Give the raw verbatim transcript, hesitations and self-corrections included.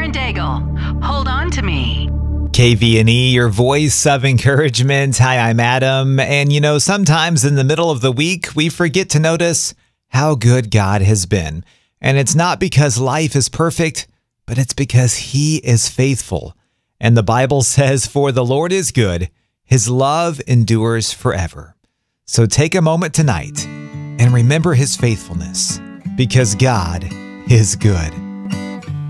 Karen Daigle. Hold on to me. K V N E, your voice of encouragement. Hi, I'm Adam. And you know, sometimes in the middle of the week, we forget to notice how good God has been. And it's not because life is perfect, but it's because He is faithful. And the Bible says, "For the Lord is good, His love endures forever." So take a moment tonight and remember His faithfulness, because God is good.